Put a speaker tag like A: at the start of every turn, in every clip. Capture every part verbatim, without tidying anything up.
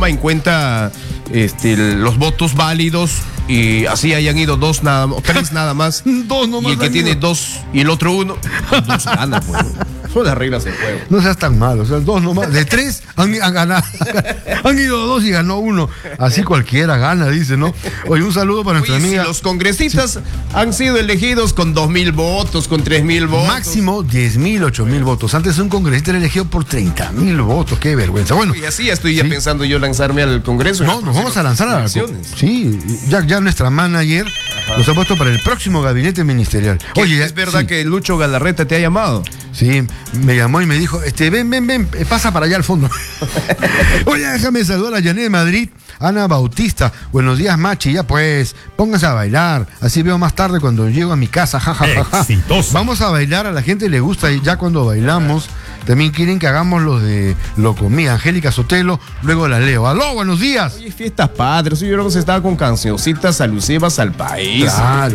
A: toma en cuenta este, los votos válidos y así hayan ido dos nada tres nada más.
B: Dos nomás.
A: Y el que tiene
B: ido.
A: dos y el otro uno, dos gana, pues. Son las reglas del juego.
B: No seas tan malo, o sea, dos nomás. De tres han, han ganado. Han ido dos y ganó uno. Así cualquiera gana, dice, ¿no? Oye, un saludo para nuestra
A: Oye,
B: amiga.
A: si los congresistas sí. han sido elegidos con dos mil votos, con tres mil votos.
B: Máximo diez mil, ocho mil votos. Antes un congresista era elegido por treinta mil votos. Qué vergüenza. Bueno.
A: Y así ya estoy ya
B: ¿sí?
A: pensando yo lanzarme al Congreso.
B: No, nos vamos a lanzar a la. Sí, ya, ya nuestra manager Ajá. nos ha puesto para el próximo gabinete ministerial.
A: Oye, ¿es verdad sí. que Lucho Galarreta te ha llamado?
B: Sí, me llamó y me dijo, este, ven, ven, ven, pasa para allá al fondo. Oye, déjame saludar a Janet Madrid, Ana Bautista. Buenos días, Machi, ya pues, pónganse a bailar. Así veo más tarde cuando llego a mi casa, jajajaja. Vamos a bailar, a la gente le gusta y ya cuando bailamos, también quieren que hagamos los de Locomía. Angélica Sotelo, luego la leo. ¡Aló, buenos días!
A: Oye, fiestas padres, yo creo que se estaba con cancioncitas alusivas al país.
B: Claro.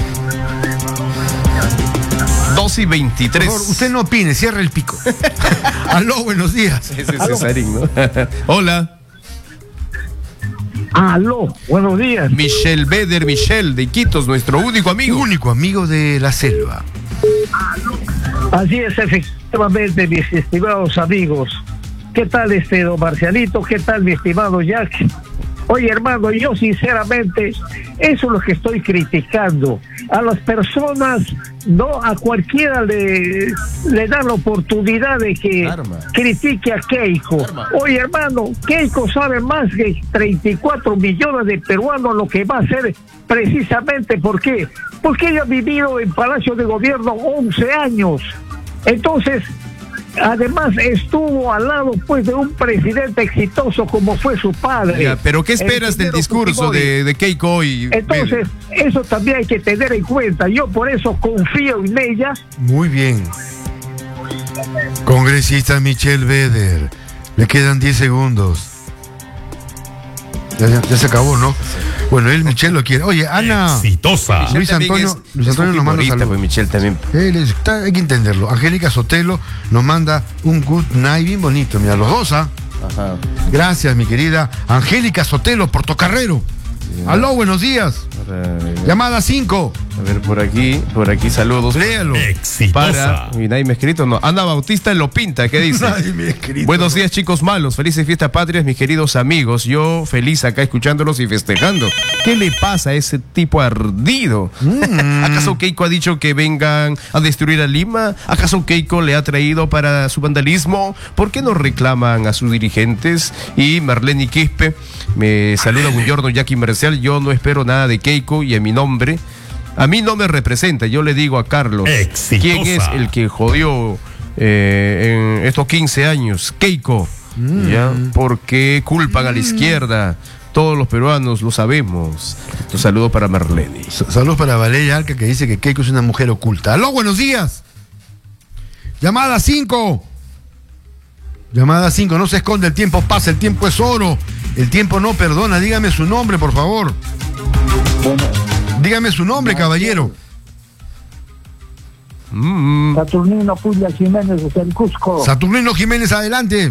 A: dos y veintitrés.
B: Por favor, usted no opine, cierre el pico. Aló, buenos días.
A: Ese es Cesarín, ¿no? Hola.
C: Aló, buenos días.
A: Michelle Beder, Michelle de Iquitos, nuestro único amigo.
B: Único amigo de la selva.
C: Así es, efectivamente, mis estimados amigos. ¿Qué tal, este don Marcialito? ¿Qué tal, mi estimado Jack? Oye, hermano, yo sinceramente, eso es lo que estoy criticando. A las personas, no a cualquiera le, le dan la oportunidad de que Arma. critique a Keiko. Arma. Oye, hermano, Keiko sabe más de treinta y cuatro millones de peruanos lo que va a hacer precisamente. ¿Por qué? Porque ella ha vivido en Palacio de Gobierno once años. Entonces, además estuvo al lado pues de un presidente exitoso como fue su padre.
A: Ya, pero ¿qué esperas del discurso de, de Keiko hoy?
C: Entonces, Beder? Eso también hay que tener en cuenta. Yo por eso confío en ella.
B: Muy bien. Congresista Michelle Beder, le quedan diez segundos. Ya, ya, ya se acabó, ¿no? Bueno, él, Michelle, lo quiere. Oye, Ana.
D: Exitosa.
B: Luis Antonio,
A: es,
B: Luis Antonio nos manda saludos.
A: Pues Michelle también.
B: Él es, está, hay que entenderlo. Angélica Sotelo nos manda un good night bien bonito. Mira, los dos, ¿ah? Ajá. Gracias, mi querida Angélica Sotelo, Portocarrero. Yeah. Aló, buenos días. Para... Llamada cinco.
A: A ver, por aquí, por aquí, saludos.
B: Léalo.
A: Exitosa. Para... Y nadie me ha escrito, no. Ana Bautista lo pinta, ¿qué dice?
B: Nadie me ha escrito.
A: Buenos días, chicos malos. Felices fiestas patrias, mis queridos amigos. Yo feliz acá escuchándolos y festejando. ¿Qué le pasa a ese tipo ardido? Mm. ¿Acaso Keiko ha dicho que vengan a destruir a Lima? ¿Acaso Keiko le ha traído para su vandalismo? ¿Por qué no reclaman a sus dirigentes? Y Marlene Quispe me saluda Buongiorno, Jackie Marcial. Yo no espero nada de Keiko y en mi nombre, a mí no me representa. Yo le digo a Carlos,
D: Exitosa.
A: ¿quién es el que jodió eh, en estos quince años? Keiko. Mm. ¿Ya? ¿Por qué culpan mm. a la izquierda? Todos los peruanos lo sabemos. Un saludo para Marlene.
B: Saludos para Valeria Arca, que dice que Keiko es una mujer oculta. ¡Aló, buenos días! Llamada cinco. Llamada cinco, no se esconde, el tiempo pasa, el tiempo es oro. El tiempo no perdona. Dígame su nombre, por favor.
C: Bueno,
B: dígame su nombre, no, caballero.
C: Mm. Saturnino Puya Jiménez desde el Cusco.
B: Saturnino Jiménez, adelante.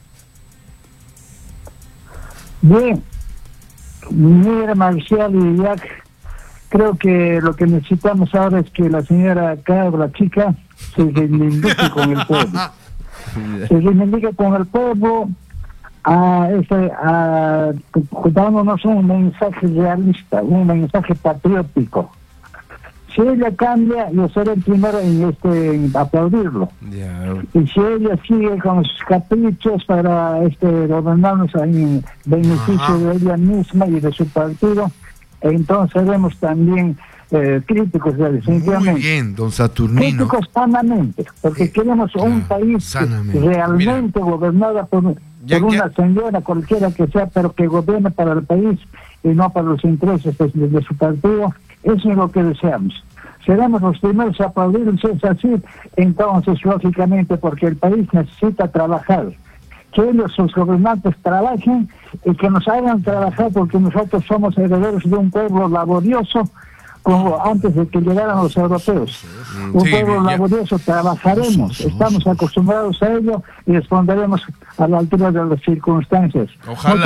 C: Bien. Mira, Marcial y Jack, creo que lo que necesitamos ahora es que la señora acá, la chica, se reivindique con el pueblo. Se reivindique con el pueblo. A este, a, dándonos un mensaje realista, un mensaje patriótico. Si ella cambia, yo seré el primero en, este, en aplaudirlo. Yeah. Y si ella sigue con sus caprichos para este, gobernarnos en beneficio Ajá. de ella misma y de su partido, entonces seremos también eh, críticos de definitivamente.
B: Muy bien, don Saturnino.
C: Críticos sanamente, porque eh, queremos claro, un país sanamente. realmente Mira. gobernado por... Ya, por una ya. señora cualquiera que sea, pero que gobierne para el país y no para los intereses de, de su partido. Eso es lo que deseamos. Seremos los primeros a aplaudir, si es así, entonces, lógicamente, porque el país necesita trabajar. Que ellos, sus gobernantes, trabajen y que nos hagan trabajar, porque nosotros somos herederos de un pueblo laborioso, como antes de que llegaran los europeos. Un sí, pueblo ya. laborioso, trabajaremos, estamos acostumbrados a ello y responderemos a la altura de las circunstancias.
A: Ojalá.